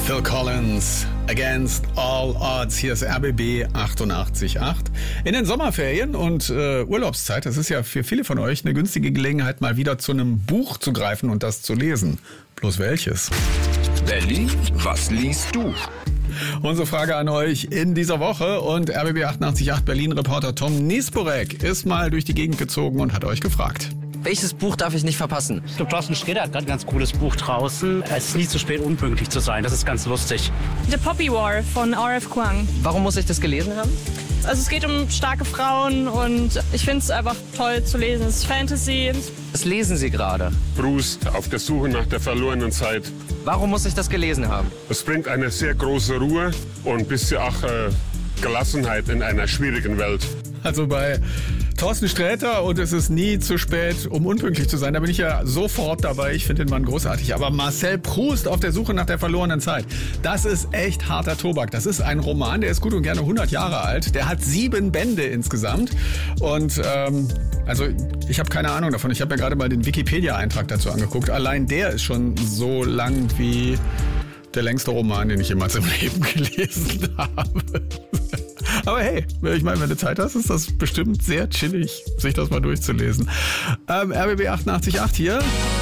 Phil Collins, Against All Odds. Hier ist RBB 88.8. In den Sommerferien und Urlaubszeit, das ist ja für viele von euch eine günstige Gelegenheit, mal wieder zu einem Buch zu greifen und das zu lesen. Bloß welches? Berlin, was liest du? Unsere Frage an euch in dieser Woche, und RBB 88.8 Berlin-Reporter Tom Niesborek ist mal durch die Gegend gezogen und hat euch gefragt. Welches Buch darf ich nicht verpassen? Ich glaube, Thorsten Sträter hat gerade ein ganz cooles Buch draußen. Es ist nie zu spät, unpünktlich zu sein. Das ist ganz lustig. The Poppy War von R.F. Kuang. Warum muss ich das gelesen haben? Also es geht um starke Frauen und ich finde es einfach toll zu lesen. Es ist Fantasy. Was lesen Sie gerade? Proust, auf der Suche nach der verlorenen Zeit. Warum muss ich das gelesen haben? Es bringt eine sehr große Ruhe und ein bisschen auch Gelassenheit in einer schwierigen Welt. Also bei Thorsten Sträter und es ist nie zu spät, um unpünktlich zu sein. Da bin ich ja sofort dabei. Ich finde den Mann großartig. Aber Marcel Proust auf der Suche nach der verlorenen Zeit, das ist echt harter Tobak. Das ist ein Roman, der ist gut und gerne 100 Jahre alt. Der hat 7 Bände insgesamt. Und also ich habe keine Ahnung davon. Ich habe mir gerade mal den Wikipedia-Eintrag dazu angeguckt. Allein der ist schon so lang wie der längste Roman, den ich jemals im Leben gelesen habe. Aber hey, ich meine, wenn du Zeit hast, ist das bestimmt sehr chillig, sich das mal durchzulesen. RBB 88.8 hier.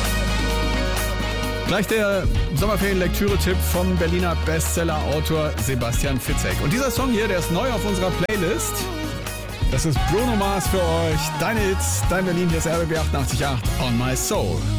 Gleich der Sommerferien-Lektüre-Tipp vom Berliner Bestseller-Autor Sebastian Fitzek. Und dieser Song hier, der ist neu auf unserer Playlist. Das ist Bruno Mars für euch. Deine Hits, dein Berlin, hier ist RBB 88.8 On My Soul.